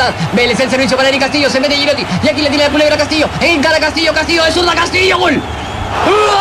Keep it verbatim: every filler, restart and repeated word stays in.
atrás. Vélez el servicio para Eric Castillo. Se mete Girotti. Y aquí le tira la culebra a Castillo. Encara Castillo. Castillo de zurda. Castillo. Gol.